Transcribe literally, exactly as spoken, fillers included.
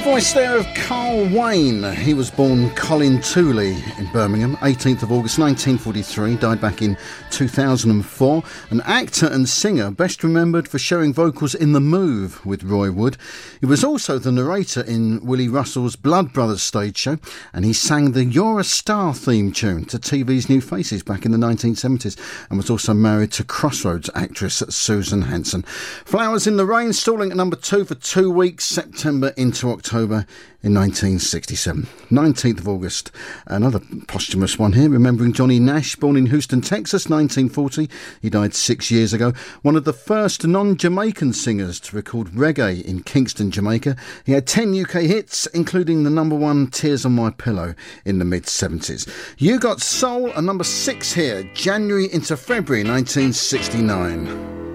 voice there of Carl Wayne. He was born Colin Tooley in Birmingham, eighteenth of August nineteen forty-three, died back in two thousand four. An actor and singer, best remembered for showing vocals in The Move with Roy Wood. He was also the narrator in Willie Russell's Blood Brothers stage show, and he sang the You're a Star theme tune to T V's New Faces back in the nineteen seventies, and was also married to Crossroads actress Susan Hanson. Flowers in the Rain, stalling at number two for two weeks, September into October in nineteen sixty-seven. nineteenth of August, another posthumous one here, remembering Johnny Nash, born in Houston, Texas, nineteen forty. He died six years ago. One of the first non-Jamaican singers to record reggae in Kingston, Jamaica. He had ten U K hits, including the number one Tears on My Pillow in the mid-seventies. You Got Soul, a number six here, January into February nineteen sixty-nine.